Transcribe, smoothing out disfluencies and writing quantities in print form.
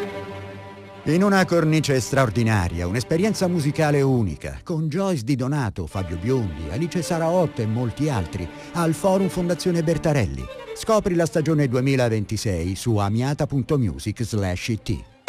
In una cornice straordinaria, un'esperienza musicale unica, con Joyce Di Donato, Fabio Biondi, Alice Saraotto e molti altri, al Forum Fondazione Bertarelli. Scopri la stagione 2026 su amiata.music/it.